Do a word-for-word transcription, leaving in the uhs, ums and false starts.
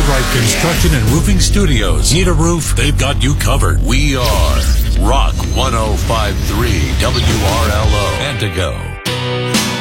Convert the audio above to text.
Cartwright Construction and Roofing Studios. Need a roof? They've got you covered. We are Rock one oh five point three W R L O, Antigo.